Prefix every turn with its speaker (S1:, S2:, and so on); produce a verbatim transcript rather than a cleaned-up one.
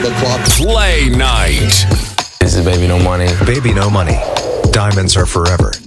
S1: the club.
S2: Play night.
S3: This is Baby No Money.
S4: Baby No Money. Diamonds are forever.